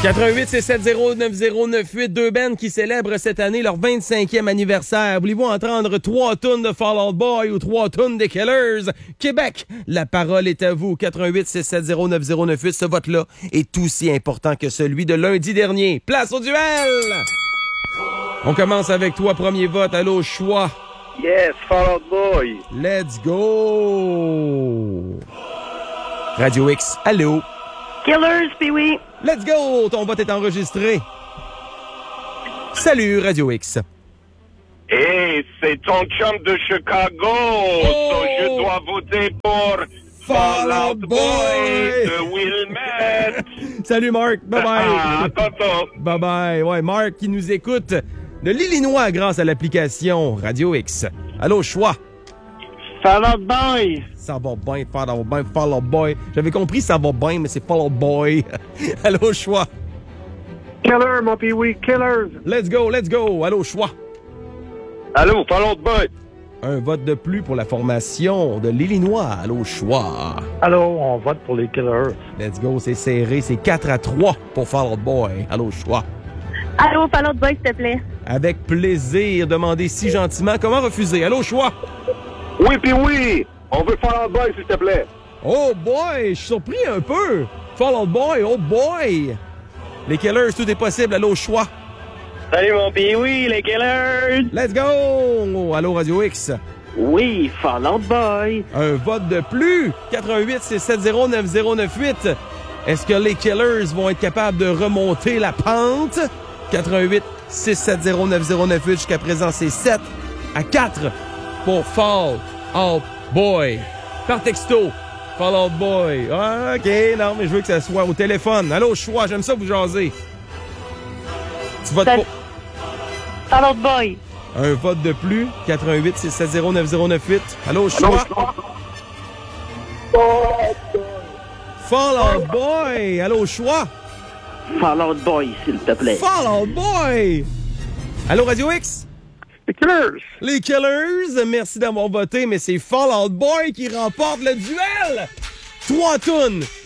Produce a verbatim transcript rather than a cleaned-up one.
quatre un huit, six sept zéro, neuf zéro neuf huit, deux bands qui célèbrent cette année leur vingt-cinquième anniversaire. Voulez-vous entendre trois tonnes de Fall Out Boy ou trois tonnes des Killers? Québec, la parole est à vous. quatre un huit, six sept zéro, neuf zéro neuf huit. Ce vote-là est aussi important que celui de lundi dernier. Place au duel! On commence avec toi, premier vote. Allô, choix. Yes, Fall Out Boy. Let's go! Radio X, allô? Killers, puis oui. Let's go! Ton vote est enregistré. Salut, Radio X. Hey, c'est ton chum de Chicago. Oh! So je dois voter pour Fall Out Boy de Wilmette. Salut, Marc. Bye-bye. Ah, tonton. Bye-bye. Ouais, Marc qui nous écoute de l'Illinois grâce à l'application Radio X. Allô, choix. Fall Out Boy. Ça va bien, Fall Out Boy, Fall Out Boy. J'avais compris ça va bien, mais c'est Fall Out Boy. Allô, choix. Killer, mon pee-wee, Killers. Let's go, let's go. Allô, choix. Allô, Fall Out Boy. Un vote de plus pour la formation de l'Illinois. Allô, choix. Allô, on vote pour les Killers. Let's go, c'est serré. C'est quatre à trois pour Fall Out Boy. Allô, choix. Allô, Fall Out Boy, s'il te plaît. Avec plaisir, demandez si gentiment. Comment refuser? Allô, choix. Oui, pee-wee. On veut Fall Out Boy, s'il te plaît. Oh boy, je suis surpris un peu. Fall Out Boy, oh boy. Les Killers, tout est possible. Allô, choix. Salut, mon pee-wee, les Killers. Let's go. Allô, Radio X. Oui, Fall Out Boy. Un vote de plus. quatre un huit, six sept zéro, neuf zéro neuf huit. Est-ce que les Killers vont être capables de remonter la pente? quatre un huit, six sept zéro, neuf zéro neuf huit. Jusqu'à présent, c'est sept à quatre pour Fall Out Boy. Par texto. Fall Out Boy. Ah, OK, non, mais je veux que ça soit au téléphone. Allô, choix, j'aime ça vous jaser. Tu votes Ça- pour... Fall Out Boy. Un vote de plus. quatre un huit, six sept zéro, neuf zéro neuf huit. Allô, choix. Fall Out Boy. Allô, choix. Fall Out Boy, s'il te plaît. Fall Out Boy. Allô, Radio X. Les Killers. Les Killers, merci d'avoir voté, mais c'est Fall Out Boy qui remporte le duel. Trois tonnes